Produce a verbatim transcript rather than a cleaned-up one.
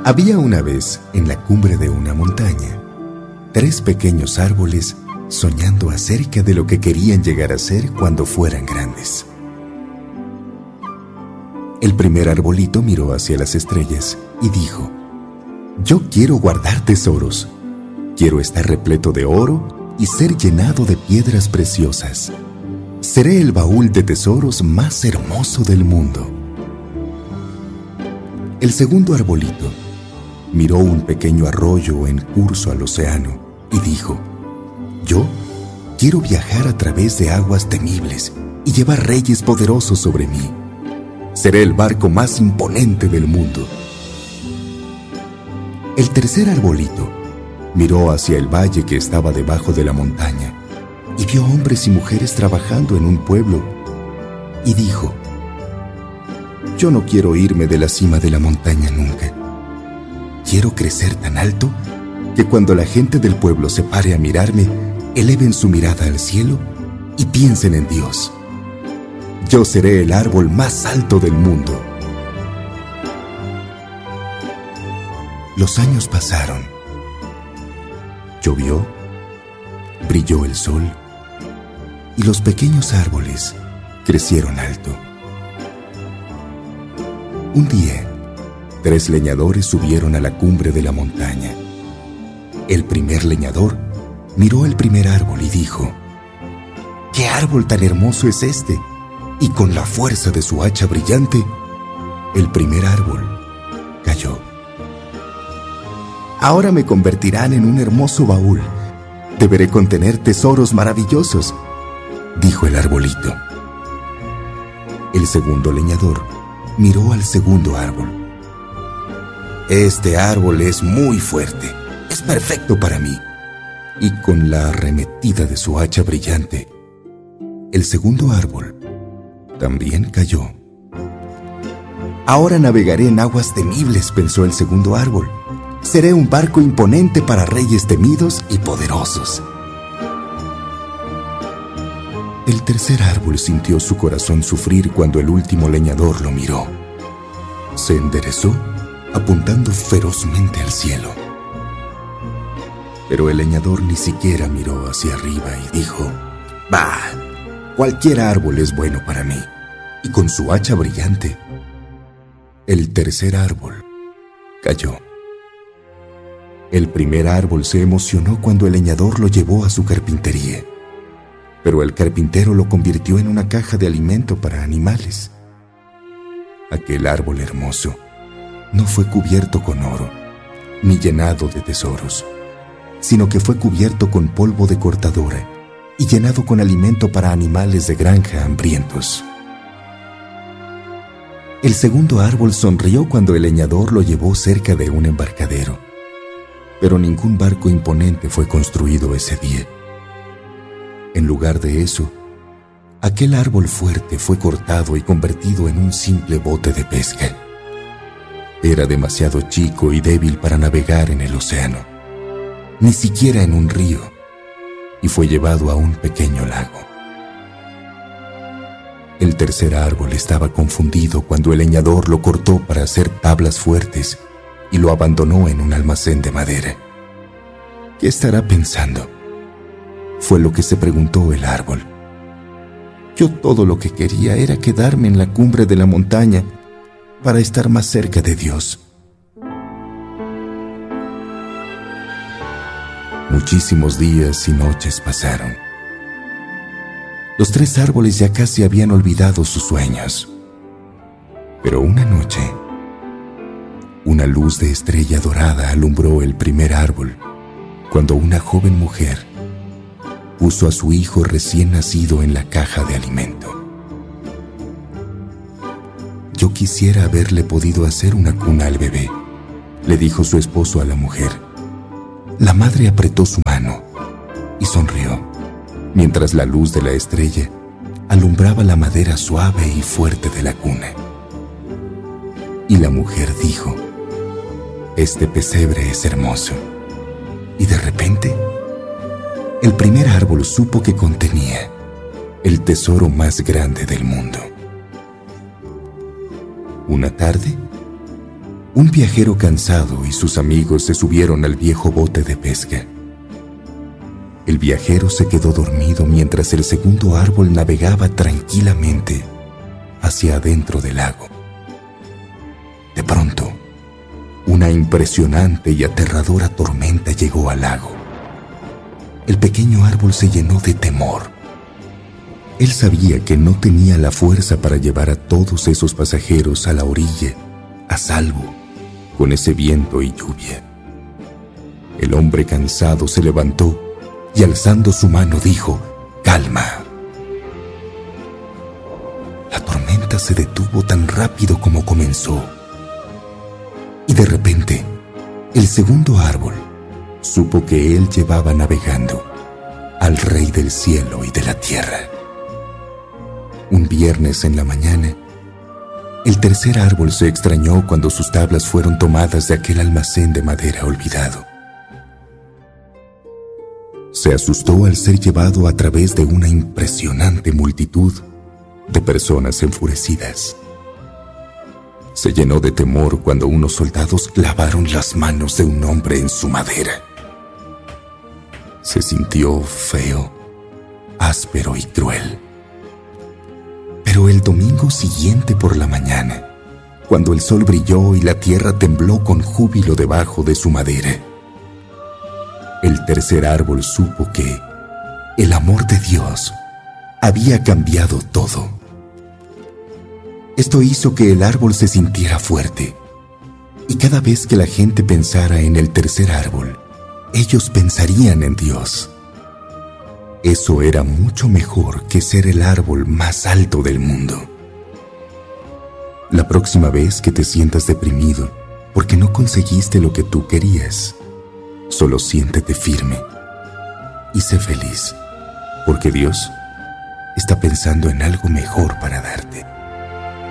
Había una vez, en la cumbre de una montaña, tres pequeños árboles soñando acerca de lo que querían llegar a ser cuando fueran grandes. El primer arbolito miró hacia las estrellas y dijo: «Yo quiero guardar tesoros. Quiero estar repleto de oro y ser llenado de piedras preciosas. Seré el baúl de tesoros más hermoso del mundo». El segundo arbolito miró un pequeño arroyo en curso al océano y dijo: «Yo quiero viajar a través de aguas temibles y llevar reyes poderosos sobre mí. Seré el barco más imponente del mundo». El tercer arbolito miró hacia el valle que estaba debajo de la montaña y vio hombres y mujeres trabajando en un pueblo y dijo: «Yo no quiero irme de la cima de la montaña nunca. Quiero crecer tan alto que cuando la gente del pueblo se pare a mirarme, eleven su mirada al cielo y piensen en Dios. Yo seré el árbol más alto del mundo». Los años pasaron. Llovió, brilló el sol y los pequeños árboles crecieron alto. Un día, tres leñadores subieron a la cumbre de la montaña. El primer leñador miró el primer árbol y dijo: «¿Qué árbol tan hermoso es este?». Y con la fuerza de su hacha brillante, el primer árbol cayó. «Ahora me convertirán en un hermoso baúl. Deberé contener tesoros maravillosos», dijo el arbolito. El segundo leñador miró al segundo árbol. «Este árbol es muy fuerte, es perfecto para mí». Y con la arremetida de su hacha brillante, el segundo árbol también cayó. «Ahora navegaré en aguas temibles», pensó el segundo árbol. «Seré un barco imponente para reyes temidos y poderosos». El tercer árbol sintió su corazón sufrir cuando el último leñador lo miró. Se enderezó, apuntando ferozmente al cielo. Pero el leñador ni siquiera miró hacia arriba y dijo: «Bah, cualquier árbol es bueno para mí». Y con su hacha brillante, el tercer árbol cayó. El primer árbol se emocionó cuando el leñador lo llevó a su carpintería, pero el carpintero lo convirtió en una caja de alimento para animales. Aquel árbol hermoso no fue cubierto con oro, ni llenado de tesoros, sino que fue cubierto con polvo de cortadora y llenado con alimento para animales de granja hambrientos. El segundo árbol sonrió cuando el leñador lo llevó cerca de un embarcadero, pero ningún barco imponente fue construido ese día. En lugar de eso, aquel árbol fuerte fue cortado y convertido en un simple bote de pesca. Era demasiado chico y débil para navegar en el océano, ni siquiera en un río, y fue llevado a un pequeño lago. El tercer árbol estaba confundido cuando el leñador lo cortó para hacer tablas fuertes y lo abandonó en un almacén de madera. ¿Qué estará pensando?, fue lo que se preguntó el árbol. Yo todo lo que quería era quedarme en la cumbre de la montaña para estar más cerca de Dios. Muchísimos días y noches pasaron. Los tres árboles ya casi habían olvidado sus sueños. Pero una noche, una luz de estrella dorada alumbró el primer árbol cuando una joven mujer puso a su hijo recién nacido en la caja de alimento. «Yo quisiera haberle podido hacer una cuna al bebé», le dijo su esposo a la mujer. La madre apretó su mano y sonrió, mientras la luz de la estrella alumbraba la madera suave y fuerte de la cuna. Y la mujer dijo: «Este pesebre es hermoso». Y de repente, el primer árbol supo que contenía el tesoro más grande del mundo. Una tarde, Un viajero cansado y sus amigos se subieron al viejo bote de pesca. El viajero se quedó dormido mientras el segundo árbol navegaba tranquilamente hacia adentro del lago. De pronto, una impresionante y aterradora tormenta llegó al lago. El pequeño árbol se llenó de temor. Él sabía que no tenía la fuerza para llevar a todos esos pasajeros a la orilla, a salvo, con ese viento y lluvia. El hombre cansado se levantó y alzando su mano dijo: «Calma». La tormenta se detuvo tan rápido como comenzó. Y de repente, el segundo árbol supo que él llevaba navegando al Rey del cielo y de la tierra. Un viernes en la mañana, el tercer árbol se extrañó cuando sus tablas fueron tomadas de aquel almacén de madera olvidado. Se asustó al ser llevado a través de una impresionante multitud de personas enfurecidas. Se llenó de temor cuando unos soldados clavaron las manos de un hombre en su madera. Se sintió feo, áspero y cruel. Pero el domingo siguiente por la mañana, cuando el sol brilló y la tierra tembló con júbilo debajo de su madera, el tercer árbol supo que el amor de Dios había cambiado todo. Esto hizo que el árbol se sintiera fuerte, y cada vez que la gente pensara en el tercer árbol, ellos pensarían en Dios. Eso era mucho mejor que ser el árbol más alto del mundo. La próxima vez que te sientas deprimido porque no conseguiste lo que tú querías, solo siéntete firme y sé feliz, porque Dios está pensando en algo mejor para darte.